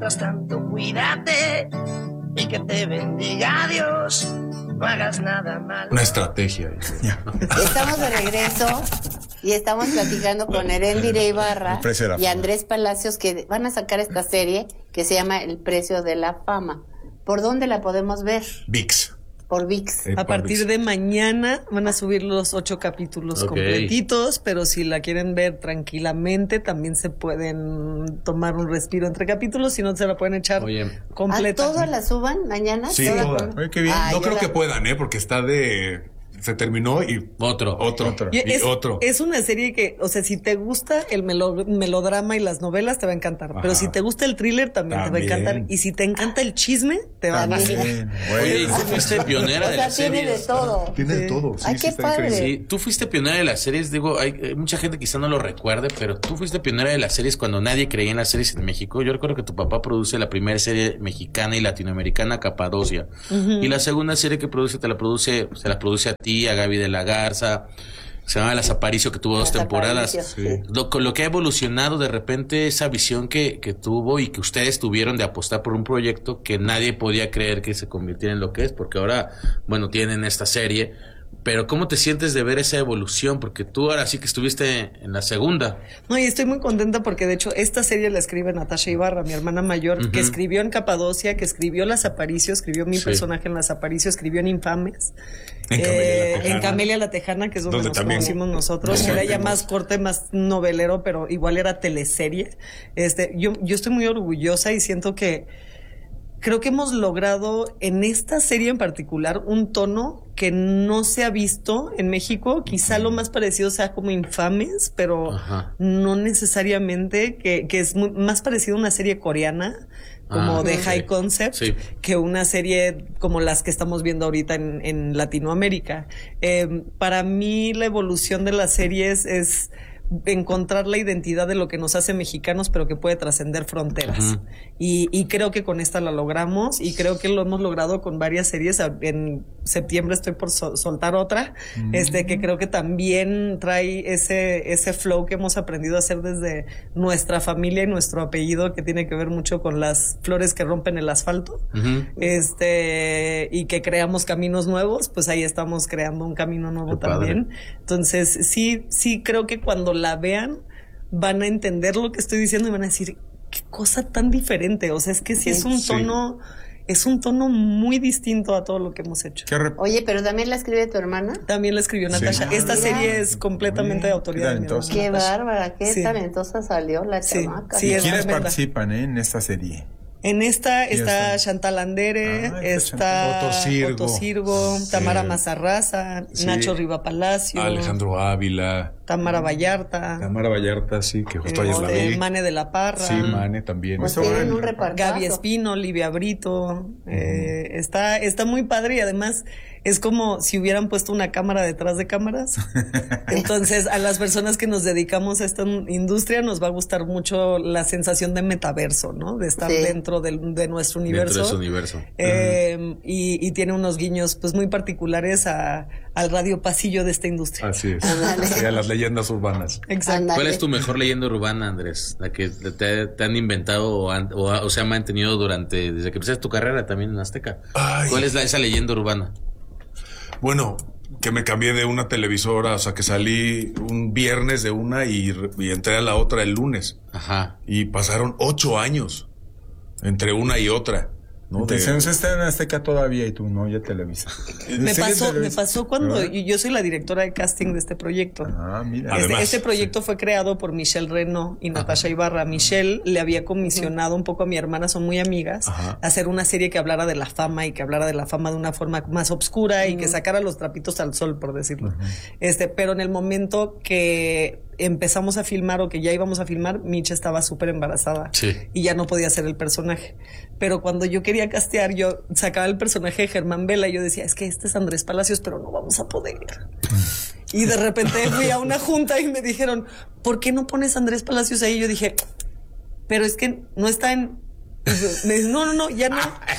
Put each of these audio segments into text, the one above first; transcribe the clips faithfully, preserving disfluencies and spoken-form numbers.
Mientras tanto, cuídate y que te bendiga Dios. No hagas nada malo. Una estrategia. Estamos de regreso y estamos platicando con Erendira Ibarra y Andrés Palacios, que van a sacar esta serie que se llama El Precio de la Fama. ¿Por dónde la podemos ver? ViX. Por ViX. A partir de mañana van a subir los ocho capítulos okay. completitos, pero si la quieren ver tranquilamente, también se pueden tomar un respiro entre capítulos, si no se la pueden echar Oye. completa. ¿A todas la suban mañana? Sí, toda. Oye, qué bien. Ah, no creo la... que puedan, ¿eh? Porque está de... Se terminó y otro, otro, otro. Y y es, otro. Es una serie que, o sea, si te gusta el melo, melodrama y las novelas, te va a encantar. Ajá. Pero si te gusta el thriller, también, también te va a encantar. Y si te encanta el chisme, te va también. a gustar. Oye, tú fuiste pionera o de sea, las tiene series. De todo. Tiene de todo. Sí, Ay, sí, qué padre. Sí, tú fuiste pionera de las series. Digo, hay, hay mucha gente quizá no lo recuerde, pero tú fuiste pionera de las series cuando nadie creía en las series en México. Yo recuerdo que tu papá produce la primera serie mexicana y latinoamericana, Capadocia. Uh-huh. Y la segunda serie que produce, te la produce, se la produce a ti, a Gaby de la Garza, se llama Las Aparicio, que tuvo Las dos temporadas. Sí. Lo, con lo que ha evolucionado de repente esa visión que, que tuvo y que ustedes tuvieron de apostar por un proyecto que nadie podía creer que se convirtiera en lo que es, porque ahora, bueno, tienen esta serie. Pero ¿cómo te sientes de ver esa evolución? Porque tú ahora sí que estuviste en la segunda. No, y estoy muy contenta porque de hecho esta serie la escribe Natasha Ibarra, mi hermana mayor, uh-huh. que escribió en Capadocia, que escribió Las Aparicio, escribió mi sí. personaje en Las Aparicio, escribió en Infames. En Camelia, eh, la, en Camelia la Tejana, que es donde, donde nos también conocimos nosotros. Era ya más corte, más novelero, pero igual era teleserie. Este, yo, yo estoy muy orgullosa y siento que creo que hemos logrado en esta serie en particular un tono que no se ha visto en México. Quizá lo más parecido sea como Infames, pero Ajá. no necesariamente, que, que es muy, más parecido a una serie coreana, como ah, de okay. high concept, sí. que una serie como las que estamos viendo ahorita en, en Latinoamérica. Eh, para mí la evolución de las series es encontrar la identidad de lo que nos hace mexicanos, pero que puede trascender fronteras. Uh-huh. Y, y creo que con esta la logramos, y creo que lo hemos logrado con varias series. En septiembre estoy por so- soltar otra, uh-huh. este, que creo que también trae ese, ese flow que hemos aprendido a hacer desde nuestra familia y nuestro apellido, que tiene que ver mucho con las flores que rompen el asfalto, uh-huh. este, y que creamos caminos nuevos. Pues ahí estamos creando un camino nuevo Qué también. Padre. Entonces, sí, sí creo que cuando la vean van a entender lo que estoy diciendo y van a decir, qué cosa tan diferente. O sea, es que sí es un tono, sí. es un tono muy distinto a todo lo que hemos hecho. Rep- Oye, pero también la escribe tu hermana. También la escribió Natasha. Sí. Esta serie es completamente de autoridad de mi hermana. Qué bárbara, qué sí. talentosa salió la sí. chamaca. Sí, ¿Y quiénes participan eh, en esta serie? En esta está Chantal Andere, ah, está Otto Sirgo, Otto Sirgo sí. Tamara Mazarraza, sí. Nacho Riva Palacio, Alejandro Ávila, Tamara Vallarta. Tamara Vallarta, sí, que justo eh, ayer la vi. Mane de la Parra. Sí, Mane también. Pues tienen un repartazo. Gaby Espino, Livia Brito. Uh-huh. Eh, está, está muy padre y además es como si hubieran puesto una cámara detrás de cámaras. Entonces, a las personas que nos dedicamos a esta industria nos va a gustar mucho la sensación de metaverso, ¿no? De estar sí. dentro de, de nuestro universo. Dentro de su universo. Eh, uh-huh. y, y tiene unos guiños pues muy particulares a, al radio pasillo de esta industria. Así es. Sí, a las leyendas urbanas. Exacto. Andale. ¿Cuál es tu mejor leyenda urbana, Andrés? La que te, te han inventado o, han, o, o se ha mantenido durante, desde que empezaste tu carrera también en Azteca. Ay. ¿Cuál es la, esa leyenda urbana? Bueno, que me cambié de una televisora, o sea, que salí un viernes de una y, y entré a la otra el lunes. Ajá. Y pasaron ocho años entre una y otra. ¿no? Entonces de... está en Azteca todavía y tú no, ya Televisa. Me pasó, me pasó cuando yo, yo soy la directora de casting de este proyecto. Ah, mira. Este, Además, este proyecto sí. fue creado por Michelle Reno y Natasha Ibarra. Michelle le había comisionado un poco a mi hermana, son muy amigas, Ajá. hacer una serie que hablara de la fama y que hablara de la fama de una forma más obscura y uh-huh. que sacara los trapitos al sol, por decirlo. Uh-huh. Este, pero en el momento que empezamos a filmar o que ya íbamos a filmar, Micha estaba súper embarazada sí. y ya no podía hacer el personaje. Pero cuando yo quería castear, yo sacaba el personaje de Germán Vela y yo decía, es que este es Andrés Palacios, pero no vamos a poder. Y de repente fui a una junta y me dijeron, ¿por qué no pones a Andrés Palacios ahí? Y yo dije, pero es que no está en... Me dice, no, no, no, ya no.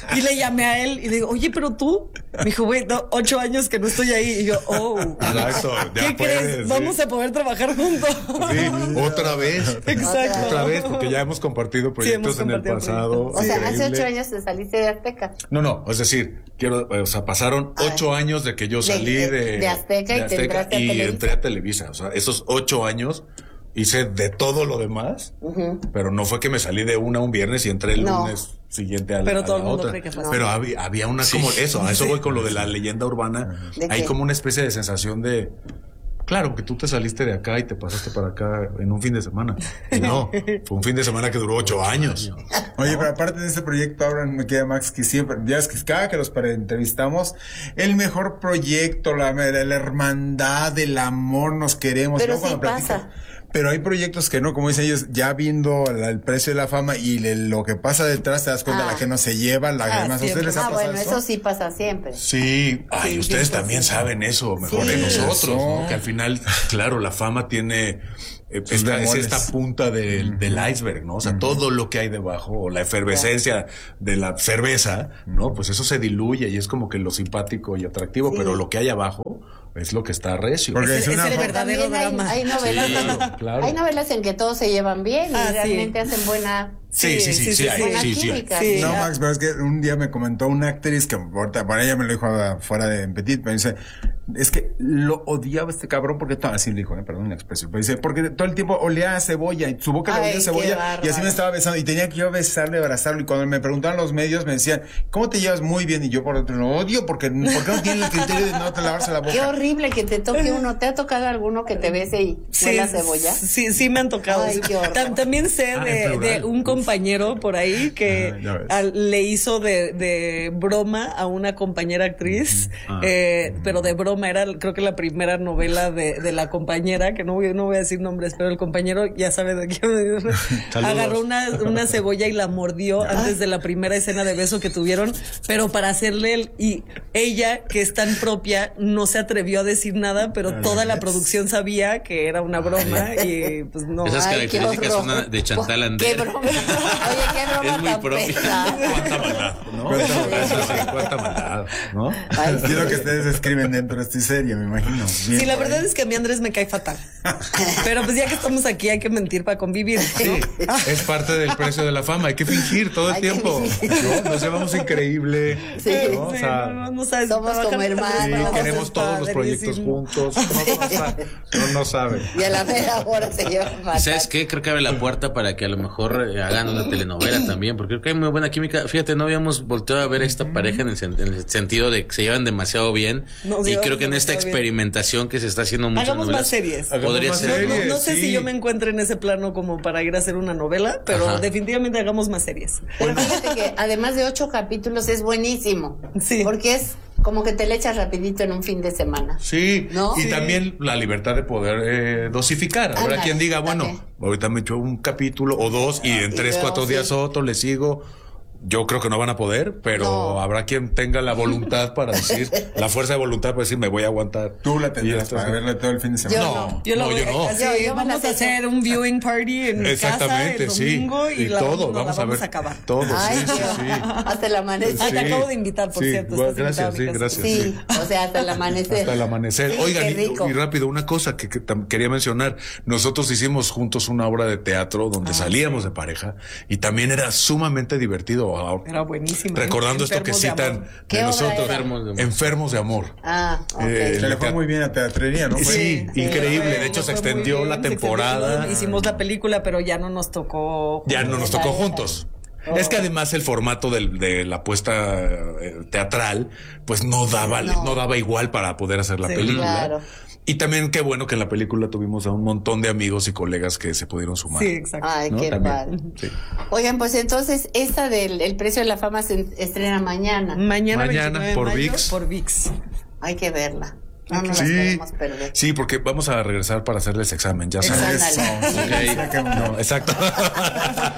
Y le llamé a él y le digo, oye, pero tú. Me dijo, güey, no, ocho años que no estoy ahí. Y yo, oh. Exacto, ya ¿Qué puedes, crees? sí. Vamos a poder trabajar juntos. Sí, otra vez. Exacto. Otra vez, porque ya hemos compartido proyectos Sí, hemos en el compartido pasado. O sea, hace increíble. ocho años te saliste de Azteca. No, no, es decir, quiero, o sea, pasaron Ay. ocho años de que yo De- salí de- de, de Azteca y te entraste a y Televisa. entré a Televisa. O sea, esos ocho años hice de todo lo demás, pero no fue que me salí de una un viernes y entré el No. lunes siguiente a la, Pero a todo la el mundo otra. cree que fue así. Pero había, había una como eso, a eso voy con lo de la leyenda urbana. ¿De Hay qué? como una especie de sensación de claro, que tú te saliste de acá y te pasaste para acá en un fin de semana. Y no, fue un fin de semana que duró ocho años. Oye, pero aparte de este proyecto, ahora me queda Max que siempre, ya es que cada que los pre- entrevistamos, el mejor proyecto, la, la hermandad, el amor, nos queremos. Pero ¿no? Cuando sí platican. pasa. Pero hay proyectos que no, como dicen ellos, ya viendo la- el precio de la fama y le- lo que pasa detrás, te das cuenta Ah. la que no se lleva, la Ah, que más. ¿A siempre. ustedes les ha Ah, pasado bueno, eso sí pasa siempre. Sí, ay, ustedes siempre también sí. saben eso mejor Sí. que nosotros, ¿no? Eso. Que al final, claro, la fama tiene eh, Sus esta, es bemoles. esta punta del, del iceberg, ¿no? O sea, todo lo que hay debajo, o la efervescencia de la cerveza, ¿no? Pues eso se diluye y es como que lo simpático y atractivo, Sí. pero lo que hay abajo es lo que está recio. Porque Es es el- una es el fo- verdadero También hay, drama. hay novelas, Sí, claro, claro. hay novelas en que todos se llevan bien y Ah, sí. realmente hacen buena, Sí, sí, sí, sí, sí, hay, sí. buena sí, sí hay. química. Sí. No, Ah, Max, pero es que un día me comentó una actriz que ahorita, para ella me lo dijo ah, fuera de Petit, pero dice, es que lo odiaba este cabrón porque todo, así le dijo, eh, perdón la expresión, pero dice, porque todo el tiempo olía a cebolla y su boca le Ay, olía a qué cebolla bárbaro. y así me estaba besando y tenía que yo besarle, abrazarlo y cuando me preguntaban los medios me decían, ¿cómo te llevas muy bien? Y yo por otro lo odio porque, porque no tiene el criterio de no te lavarse la boca. Qué horrible que te toque uno. ¿Te ha tocado alguno que te bese y huele a cebolla? Sí, sí me han tocado. Ay, qué horror. Tam- También sé Ah, de, en plural. de un compañero por ahí que Ah, ya ves. al- le hizo de, de broma a una compañera actriz, Ah. eh, pero de broma era creo que la primera novela de, de la compañera, que no voy, no voy a decir nombres, pero el compañero ya sabe de quién me dice. Agarró una, una cebolla y la mordió antes de la primera escena de beso que tuvieron, pero para hacerle el, y ella, que es tan propia, no se atrevió a decir nada, pero toda la producción sabía que era una broma y pues no. Esas Ay, qué características horror. son una- de Chantal Qué Ander. broma. Oye, qué broma Es muy tan propia. pesada. Cuánta maldad, ¿no? Cuánta maldad. Eso sí, cuánta maldad, ¿no? Ay, sí. Y lo que ustedes escriben dentro de esta serie, me imagino. Sí, la verdad es que a mí Andrés me cae fatal. Pero pues ya que estamos aquí hay que mentir para convivir. Sí, es parte del precio de la fama. Hay que fingir todo el Hay que tiempo. fingir. ¿No? Nos llevamos increíble. Sí. ¿no? O Sí, sea, no, no, no sabes, somos trabajar como hermanos. sí, no, queremos es todos los proyectos padrísimo. juntos. No, no, sa- no, no saben. Y a la mera hora se llevan ¿Y fatal. sabes qué? Creo que abre la puerta para que a lo mejor eh, hagan una telenovela también, porque creo que hay muy buena química. Fíjate, no habíamos volteado a ver a esta pareja en el, sen- en el sentido de que se llevan demasiado bien. Nos Y llevamos creo que en esta demasiado bien. experimentación que se está haciendo en muchas Hagamos novelas, más series. Hagamos podría más ser. No, no- series, no sé sí. si yo me encuentro en ese plano como para ir a hacer una novela, pero Ajá. definitivamente hagamos más series. Pero fíjate que además de ocho capítulos es buenísimo. Sí. Porque es como que te le echas rapidito en un fin de semana. Sí, ¿No? y Sí. también la libertad de poder eh, dosificar. Habrá Ándale, quien diga, bueno, también. ahorita me echo un capítulo o dos y en y tres, luego cuatro sí. días otro le sigo. Yo creo que no van a poder, pero No. habrá quien tenga la voluntad para decir, la fuerza de voluntad para decir, me voy a aguantar. Tú la Y tendrás esto para sí. verla todo el fin de semana. Yo No, no. Yo lo no, voy yo no. así, Yo- yo me vamos las a hacer un viewing party en mi casa Exactamente, el sí. domingo y, la todo, vamos, nos vamos, la a ver a acabar. todo, Ay, sí, sí, qué- sí. hasta el amanecer. Ah, te Sí. acabo de invitar, por Sí, cierto. bueno, estás gracias, invitado a mi sí, casa. gracias. Sí, o sea, hasta el amanecer. Hasta el amanecer. Sí, Oigan, qué y, rico. y rápido, una cosa que, que tam- quería mencionar. Nosotros hicimos juntos una obra de teatro Ah, donde salíamos de pareja y también era sumamente divertido. Ah, Era buenísima. Recordando esto que Enfermos de citan amor. ¿Qué de obra nosotros. era? Enfermos de amor. Enfermos de amor. Ah, ok. Eh, Se le fue muy bien a teatrería, ¿no? Sí, Fue- sí, increíble. Fue- De hecho, se fue muy extendió bien, la se extendió. temporada. Hicimos la película, pero ya no nos tocó. Ya no nos tocó juntos. Oh. Es que además el formato del- de la puesta eh, teatral, pues no daba, No. no daba igual para poder hacer la Sí, película. claro. Y también qué bueno que en la película tuvimos a un montón de amigos y colegas que se pudieron sumar. Sí, exacto. Ay, ¿no? qué También. padre. Sí. Oigan, pues entonces esta del el precio de la fama se estrena mañana. Mañana, Mañana, veintinueve de por mayo, ViX. Por ViX. Hay que verla. No nos Sí, la podemos perder. sí, porque vamos a regresar para hacerles examen, ya sabes. Ándale. Ok. No, exacto. Órale.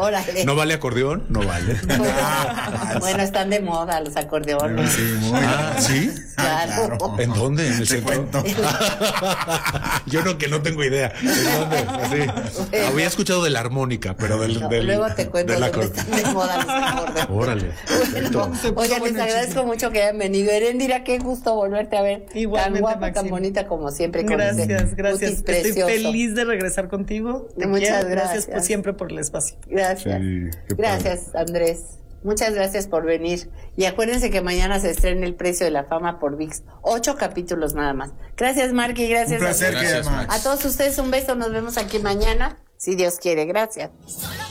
Órale. ¿No vale acordeón? No vale. Bueno, están de moda los acordeones. Sí, muy Ah, ¿sí? Claro. claro. ¿En dónde? ¿En el Te centro? cuento. Yo no, que no tengo idea. ¿En dónde? Sí. Había escuchado de la armónica, pero del, No, del luego te cuento del dónde acordeón. están de moda los acordeones. Órale. Bueno, oigan, les agradezco mucho que hayan venido. Erendira, qué gusto volverte a ver. Igualmente, tan guapa, Maxine. tan bonita como siempre. Con Gracias, ese gracias. cutis Estoy precioso. feliz de regresar contigo. Te Muchas quiero. gracias. por siempre por el espacio. Gracias. Sí, qué Gracias, Andrés. Muchas gracias por venir. Y acuérdense que mañana se estrena El Precio de la Fama por ViX. Ocho capítulos nada más. Gracias, Marky. Gracias, Un placer, a, Gracias, Max. a todos ustedes. Un beso. Nos vemos aquí mañana, si Dios quiere. Gracias. Solo